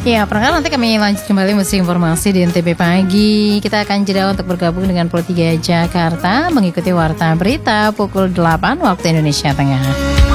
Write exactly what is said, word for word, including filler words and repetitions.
Ya, perkenalkan nanti kami lanjut kembali musik informasi di N T B Pagi. Kita akan jeda untuk bergabung dengan Pro tiga Jakarta mengikuti Warta Berita pukul delapan waktu Indonesia Tengah.